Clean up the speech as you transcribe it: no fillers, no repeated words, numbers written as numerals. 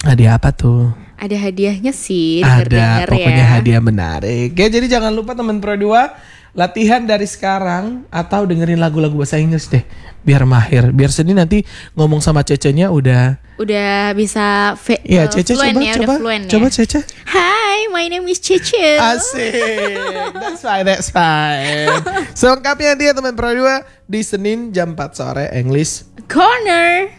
Hadiah apa tuh? Ada hadiahnya sih, Ada, denger-denger pokoknya ya. hadiah menarik. Oke, jadi jangan lupa teman Pro 2 latihan dari sekarang atau dengerin lagu-lagu bahasa Inggris deh, biar mahir. Biar Senin nanti ngomong sama Cecenya udah Bisa Iya, Cece fluent coba ya, udah fluent ya. coba Cece. Hi, my name is Cece. Asik. That's fine. Selengkapnya dia teman Pro 2 di Senin jam 4 sore English Corner.